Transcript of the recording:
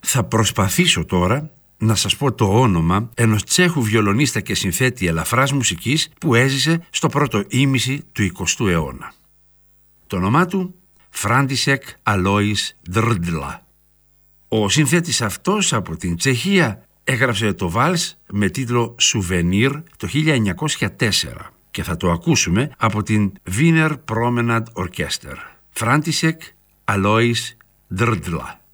Θα προσπαθήσω τώρα να σας πω το όνομα ενός Τσέχου βιολονίστα και συνθέτη ελαφράς μουσικής που έζησε στο πρώτο ήμιση του 20ου αιώνα. Το όνομά του František Alojz Drndla. Ο συνθέτης αυτός από την Τσεχία έγραψε το βάλς με τίτλο «Souvenir» το 1904 και θα το ακούσουμε από την Wiener Promenade Orchester. František Alojz Drndla.